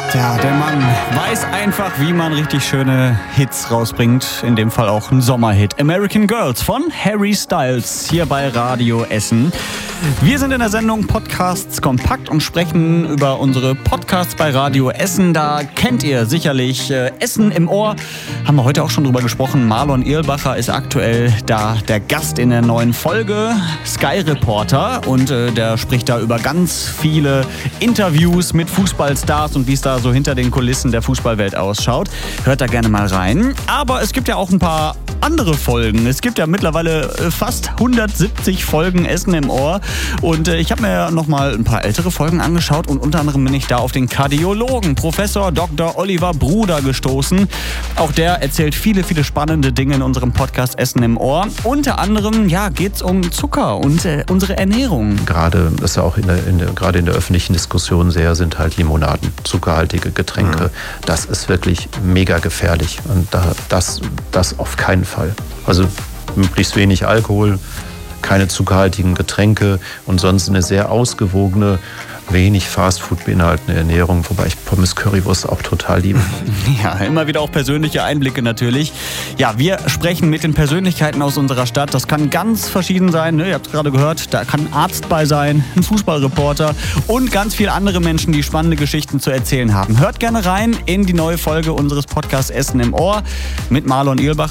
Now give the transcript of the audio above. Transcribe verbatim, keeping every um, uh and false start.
Tja, der Mann weiß einfach, wie man richtig schöne Hits rausbringt. In dem Fall auch ein Sommerhit. American Girls von Harry Styles hier bei Radio Essen. Wir sind in der Sendung Podcasts kompakt und sprechen über unsere Podcasts bei Radio Essen. Da kennt ihr sicherlich äh, Essen im Ohr. Haben wir heute auch schon drüber gesprochen. Marlon Irlbacher ist aktuell da der Gast in der neuen Folge. Sky Reporter. Und äh, der spricht da über ganz viele Interviews mit Fußballstars und wie es da so hinter den Kulissen der Fußballwelt ausschaut. Hört da gerne mal rein. Aber es gibt ja auch ein paar andere Folgen. Es gibt ja mittlerweile fast hundertsiebzig Folgen Essen im Ohr. Und äh, ich habe mir noch mal ein paar ältere Folgen angeschaut und unter anderem bin ich da auf den Kardiologen Professor Doktor Oliver Bruder gestoßen. Auch der erzählt viele, viele spannende Dinge in unserem Podcast Essen im Ohr. Unter anderem ja, geht es um Zucker und äh, unsere Ernährung. Gerade, das ist ja auch in der, in der, gerade in der öffentlichen Diskussion sehr, sind halt Limonaden, zuckerhaltige Getränke. Mhm. Das ist wirklich mega gefährlich. Und da, das, das auf keinen Fall. Also möglichst wenig Alkohol, keine zuckerhaltigen Getränke und sonst eine sehr ausgewogene, wenig Fastfood beinhaltende Ernährung, wobei ich Pommes Currywurst auch total liebe. Ja, immer wieder auch persönliche Einblicke natürlich. Ja, wir sprechen mit den Persönlichkeiten aus unserer Stadt. Das kann ganz verschieden sein. Ne? Ihr habt es gerade gehört, da kann ein Arzt bei sein, ein Fußballreporter und ganz viele andere Menschen, die spannende Geschichten zu erzählen haben. Hört gerne rein in die neue Folge unseres Podcasts Essen im Ohr mit Marlon Irlbacher.